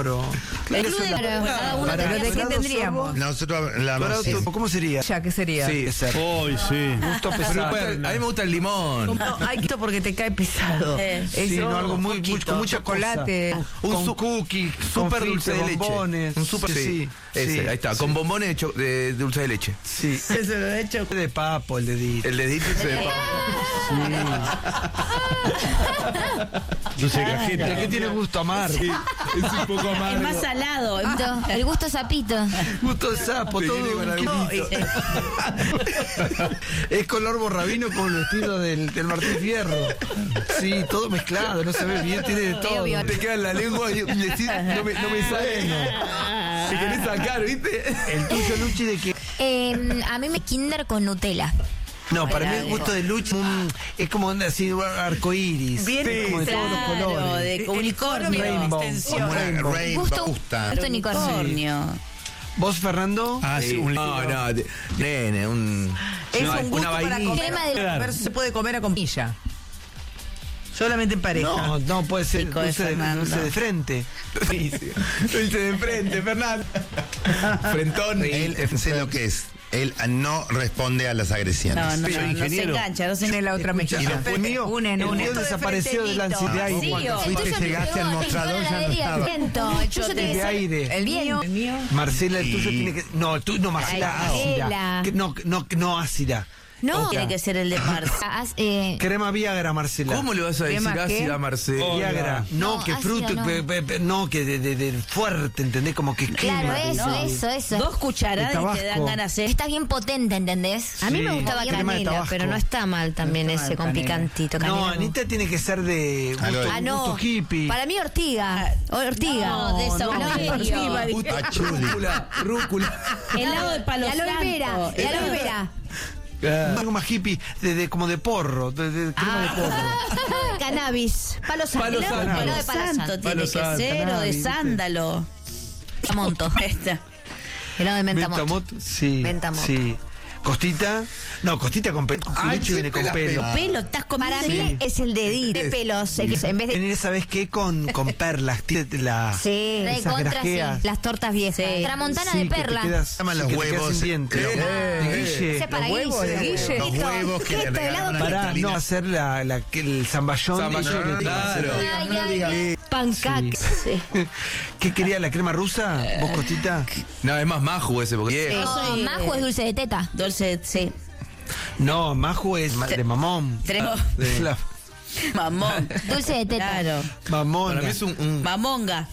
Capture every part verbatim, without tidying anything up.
Moro. El club de Moro, cada uno Para- tendría ¿de qué que- tendríamos? Nosotros la Dorado sí. turbo, ¿cómo sería? Ya, ¿qué sería? Sí, ese. Hoy sí. Gusto Pero pesado. bueno, a mí me gusta el limón. No, hay que porque te cae pesado. Eh, Es Sí, no, un algo muy, muy poquito. con mucha chocolate. cosa. Un Con su- cookie, Super con dulce de fritos, leche. bombones. Un super, sí. sí. Ese, sí, ahí está. sí. Con bombones de, cho- de dulce de leche. Sí. Eso lo he hecho. De papo, el dedito. El dedito ese de papo. Dulce de cajeta. ¿De qué tiene gusto amargo? Es un poco Es amargo. más salado. es- Gusto, el gusto sapito. Gusto de sapo, Te todo. viene con un algo. kilo. Es color borrabino con el vestido del, del Martín Fierro. Sí, todo mezclado, no se ve bien, tiene de todo. obvio. Te queda en la lengua y, y decís, no me, no me sale. Te querés sacar, ¿viste? El tuyo, Luchi, de que. Eh, a mí me Kinder con Nutella. No, para mí Bailable. el gusto de Luchi un- es como onda así, arcoíris. Bien, como de todos los Claro, colores. de El unicornio. Rainbow. extensión. Como una Rainbow. rainbow. Gusto, gusta. gusto unicornio. Unicornio. ¿Vos, Fernando? Ah, sí, un No, líquido. no, de- nene, un. Es una, un gusto una para vainilla. comer. Crema de- A ver si se puede comer a comilla. Solamente en pareja. No, no puede ser Pico de dulce de, Fernando. dulce de frente. Sí, sí. Dulce de frente, Fernando. Frentón. Él sé lo que es. Él no responde a las agresiones. No, no, Pero, no, no se ingeniero. engancha, no se Tiene la otra Escucha, mejilla. el mío, Unen, el unen. mío desapareció del ansiedad de aire. Sí, cuando o- fui. Fuiste, tuyo llegaste te al quedó, mostrador, te ya quedó no la estaba. aliento. El tuyo de tiene que ser- aire. El mío. El mío. Marcela, el tuyo Y- tiene que. No, el tuyo no, Marcela, Marcela. ácida. Que No, no, no ácida. No. Tiene que ser el de Marce. Haz, eh, Crema Viagra, Marcela. ¿Cómo le vas a decir ¿Crema qué? ácida a Marcelo? Oh, Viagra. No, No, que ácida fruto, no. pe- pe- pe- no, que de, de- de fuerte, ¿entendés? Como que claro, quema. eso, No. eso, eso. Dos cucharadas De y te dan tabasco. ganas de... Está bien potente, ¿entendés? A mí me Sí, gustaba crema de canela, tabasco. pero no está mal también No está ese mal, con canela. picantito. No, canela, Anita tiene que ser de Algo gusto, de- Ah, no. gusto hippie. Para mí Ortiga. Ortiga. No, de no, Saumerio. Rúcula, rúcula. Helado de palo Y aloe vera. santo. Y aloe vera. Algo más hippie, de, de- como de porro, de, de crema de porro. Cannabis. Palo santo. Palo Helado de santo. palo Palo de palo santo santo. tiene Palo que santo, ser, o de cannabis, ¿viste? sándalo. Monto. Esta. Helado de menta monto. Mentamot, sí. Mentamot. Sí. ¿Costita? No, costita con pelo. Ay, Luchi viene con siempre la pelo. pela. Pelo, estás comiendo. Para mí es el dedito de pelos. el que- En vez de. Venir, ¿sabes qué? Con, con perlas. Tiene la, Sí. esas Recontra, grajeas. sí. Las tortas viejas. Sí. Tramontana Sí, de que te perla. quedas- Llaman sí, los que te quedas huevos, sin dientes. los- De Guille. Ese para Los huevos Guille. de- Guille. Los huevos que le Esto, regalan helado a la Pará, Catalina. no hacer la, la, que el zamballón. de Zamballón, Guille que te- claro. Ay, ay, ay. Pancaque. Sí. ¿Qué quería? ¿La crema rusa? ¿Vos, Costita? No, es más majo ese, porque viejo. No, soy, Majo eh, es dulce de teta. Dulce, sí. No, Maju es ma- de mamón. Tres. De la Mamón. Dulce de teta. Claro. mamona. Para mí es un. un- Mamonga.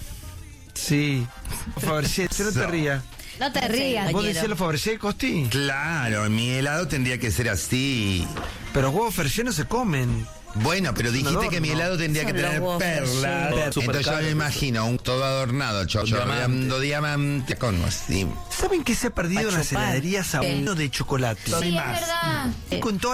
Sí. Fabergé, no te rías. No te No sé, rías. ¿Vos Compañero. decías los Fabergé, Costi? Claro, mi helado tendría que ser así. Pero huevos Fabergé no se comen. Bueno, pero dijiste adorno. que mi helado tendría que Son los tener huevos perlas. Fabergé. Entonces yo me imagino un todo adornado, cho- chorreando diamante con así. ¿Saben qué se ha perdido en las chupar. heladerías? Sabino de chocolate. Sí, es verdad. Con toda